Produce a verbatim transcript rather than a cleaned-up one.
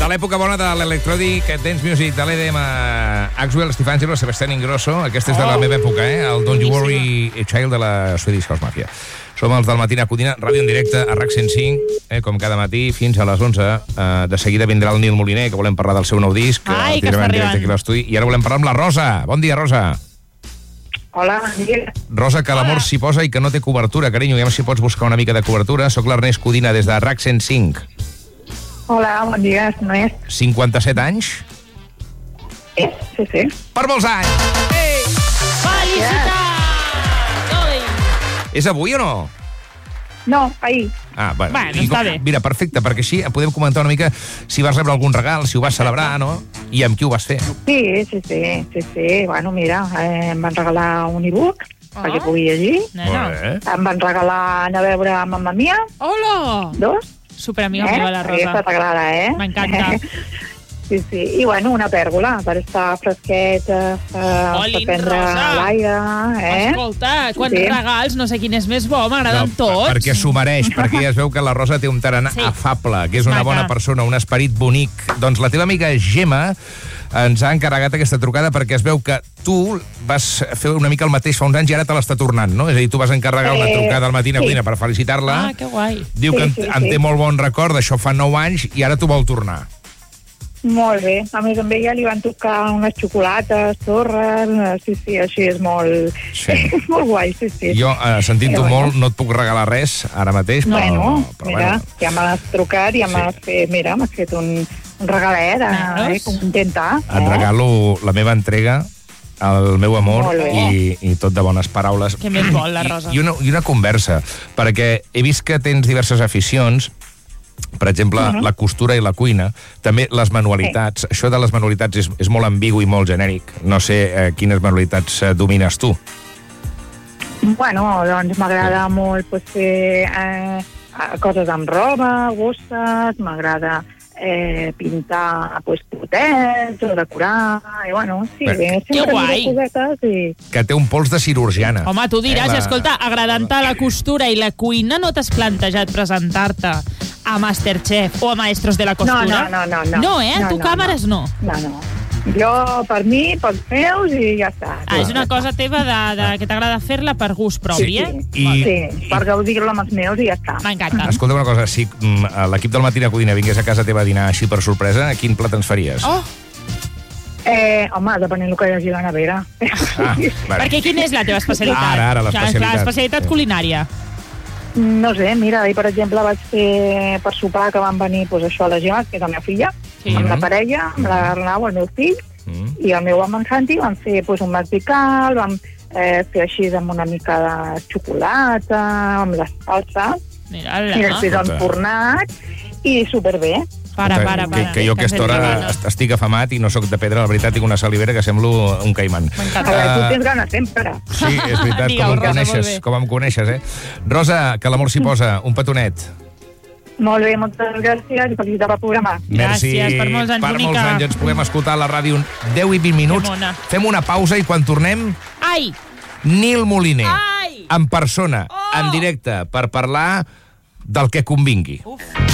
de l'època bona de l'Electronic Dance Music, de l'E D M, Axwell, Steve Angelo, Sebastián Ingrosso. Aquesta és de la meva època, eh? El Don't You Worry Child de la Swedish House Mafia. Som els del Matina Codina, ràdio en directe a RAC cent cinc, eh, com cada matí, fins a les onze. Eh, de seguida vindrà el Nil Moliner, que volem parlar del seu nou disc. Ai, que està arribant. Aquí a l'estudi. I ara volem parlar amb la Rosa. Bon dia, Rosa. Hola, bon dia. Rosa, que l'amor s'hi posa i que no té cobertura, carinyo. Ja si pots buscar una mica de cobertura. Soc l'Ernest Codina, des de RAC cent cinc. Hola, bon dia, no és? cinquanta-set anys? Sí, sí, sí. Per molts anys! Ei! Felicitats! És avui o no? No, ahir. Ah, bueno, Bueno, I està com- bé. Mira, perfecte, perquè així podem comentar una mica si vas rebre algun regal, si ho vas celebrar, no? I amb qui ho vas fer. Sí, sí, sí, sí, sí. Bueno, mira, eh, em van regalar un e-book Ah. perquè pugui llegir. Nena. Molt bé. Em van regalar anar a veure Mamma Mia, Hola! dos. Superamiga eh? meva, la Aquesta Rosa. t'agrada, eh? M'encanta. Sí, sí. I, bueno, una pèrgola per estar fresquet, eh, per Olin, prendre Rosa. l'aire, eh? Escolta, quants Sí. regals, no sé quin és més bo, m'agraden No, tots. perquè s'ho mereix, perquè ja es veu que la Rosa té un tarannà Sí. afable, que és una Maca. bona persona, un esperit bonic. Doncs la teva amiga Gemma ens ha encarregat aquesta trucada perquè es veu que tu vas fer una mica el mateix fa uns anys i ara te l'està tornant, no? És a dir, tu vas encarregar una Eh, trucada al Matina sí. Codina per felicitar-la. Ah, que guai. Diu Sí, que en, sí, en sí. té molt bon record, d'això fa nou anys, i ara t'ho vol tornar. Molt bé. A més, amb ella li van tocar unes xocolates, torres, eh, sí, sí, així és molt... Sí. molt guai, sí, sí. Jo, eh, sentint-ho Eh, bueno. molt, no et puc regalar res ara mateix, però... Bueno, però mira, bueno. ja m'has trucat, ja m'has fet, mira, m'has fet un, un regalet, eh, Veus? contenta. Et regalo la meva entrega, el meu amor Molt bé. i, i tot de bones paraules. Què més vol, la Rosa? I, i, una, I una conversa, perquè he vist que tens diverses aficions, per exemple, uh -huh. la costura i la cuina, també les manualitats. Això de les manualitats és, és molt ambigu i molt genèric. No sé eh, quines manualitats eh, domines tu. Bueno, doncs m'agrada molt pues, fer eh, coses amb roba, bosses, m'agrada eh, pintar pues, potets o decorar, i bueno, sí, Bé. bé, Que sempre guai. miro cosetes i... Que té un pols de cirurgiana. Home, tu diràs, Eh, la- escolta, agradant-te la costura i la cuina, no t'has plantejat presentar-te a Masterchef o a Maestros de la No, Costura? no, no, no. No, No, eh? no, Tu no, càmeres no. No, no. Jo, per mi, pels meus i ja està. Ah, és una cosa teva de, de que t'agrada fer-la per gust propi, eh? I- Sí, per gaudir-lo amb els meus i ja està. M'encanta. Escolta una cosa, si mm, l'equip del Matina Codina vingués a casa teva a dinar així per sorpresa, quin plat ens faries? Oh, Eh, home, depenent del que hi hagi a la nevera. Ah, vale. perquè quina és la teva especialitat? Ara, ara, Clar, és l'especialitat. L'especialitat Sí. culinària. No sé, mira, ahir, per exemple, vaig fer per sopar que van venir pues, això a la Gemma, que és la meva filla, Sí. amb la parella, amb l'Arnau, el meu fill, Mm. i el meu home en Santi, vam fer pues, un mastical, vam eh, fer així amb una mica de xocolata, amb les salses, Mira-la, i no? després Escolta. enfornat, i superbé. Para, para, para. Que, que jo a aquesta hora est- estic afamat i no sóc de pedra, la veritat, tinc una salivera que semblo un caimant. A M'encanta. veure, tu Ah. tens ganes sempre. Sí, és veritat, Digue'm, com em Rosa, molt coneixes, bé. com em coneixes, eh? Rosa, que l'amor s'hi posa, un petonet. Molt bé, moltes gràcies i felicitat pel programa. Merci. Gràcies, per molts anys, Per molts bonica. anys ens puguem escoltar a la ràdio deu i vint minuts. Que mona. Fem una pausa i quan tornem, Ai! Nil Moliner, Ai! en persona, Oh! en directe, per parlar del que convingui. Uf.